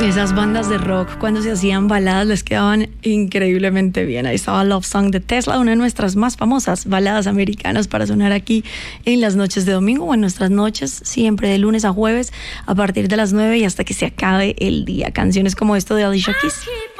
Esas bandas de rock, cuando se hacían baladas, les quedaban increíblemente bien. Ahí estaba Love Song de Tesla, una de nuestras más famosas baladas americanas para sonar aquí en las noches de domingo o en nuestras noches, siempre de lunes a jueves, a partir de las 9 y hasta que se acabe el día. Canciones como esto de Alicia Keys.